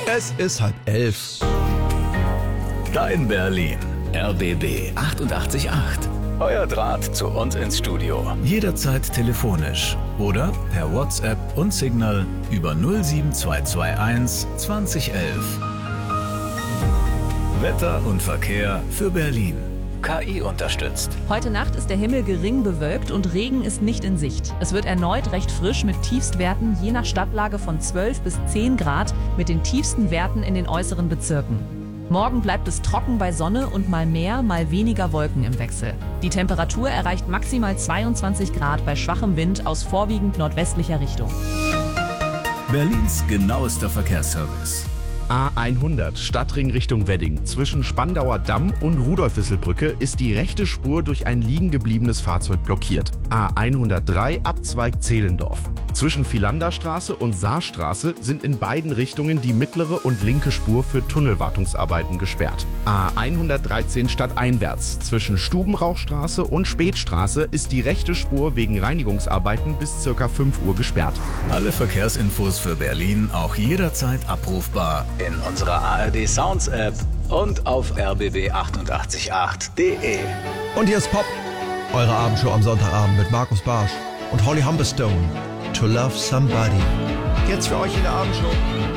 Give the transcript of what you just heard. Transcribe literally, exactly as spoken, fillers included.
Es ist halb elf. Dein Berlin. R B B achtundachtzig Komma acht. Euer Draht zu uns ins Studio. Jederzeit telefonisch oder per WhatsApp und Signal über null sieben zwei zwei eins zwanzig elf. Wetter und Verkehr für Berlin. K I unterstützt. Heute Nacht ist der Himmel gering bewölkt und Regen ist nicht in Sicht. Es wird erneut recht frisch mit Tiefstwerten je nach Stadtlage von zwölf bis zehn Grad mit den tiefsten Werten in den äußeren Bezirken. Morgen bleibt es trocken bei Sonne und mal mehr, mal weniger Wolken im Wechsel. Die Temperatur erreicht maximal zweiundzwanzig Grad bei schwachem Wind aus vorwiegend nordwestlicher Richtung. Berlins genauester Verkehrsservice. A hundert Stadtring Richtung Wedding. Zwischen Spandauer Damm und Rudolf-Wissel-Brücke ist die rechte Spur durch ein liegen gebliebenes Fahrzeug blockiert. A hundertdrei Abzweig Zehlendorf. Zwischen Philanderstraße und Saarstraße sind in beiden Richtungen die mittlere und linke Spur für Tunnelwartungsarbeiten gesperrt. A hundertdreizehn stadteinwärts. Zwischen Stubenrauchstraße und Spätstraße ist die rechte Spur wegen Reinigungsarbeiten bis ca. fünf Uhr gesperrt. Alle Verkehrsinfos für Berlin auch jederzeit abrufbar in unserer A R D Sounds App und auf r b b achtundachtzig Komma acht punkt de. Und hier ist Pop, eure Abendshow am Sonntagabend mit Markus Barsch und Holly Humberstone. To Love Somebody. Jetzt für euch in der Abendshow.